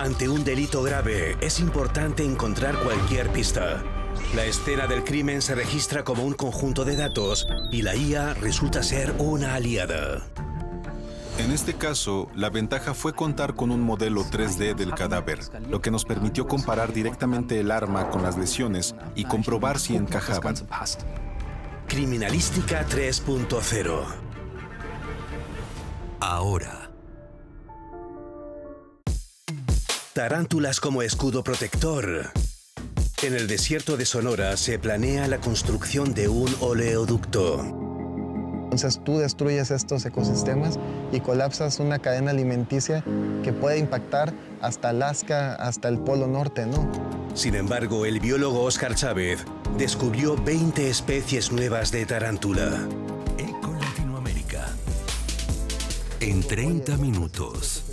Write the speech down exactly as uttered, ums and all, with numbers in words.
Ante un delito grave, es importante encontrar cualquier pista. La escena del crimen se registra como un conjunto de datos y la I A resulta ser una aliada. En este caso, la ventaja fue contar con un modelo tres D del cadáver, lo que nos permitió comparar directamente el arma con las lesiones y comprobar si encajaban. Criminalística tres punto cero. Ahora. Tarántulas como escudo protector. En el desierto de Sonora se planea la construcción de un oleoducto. Entonces tú destruyes estos ecosistemas y colapsas una cadena alimenticia que puede impactar hasta Alaska, hasta el Polo Norte, ¿no? Sin embargo, el biólogo Óscar Chávez descubrió veinte especies nuevas de tarántula. Eco Latinoamérica. En treinta minutos.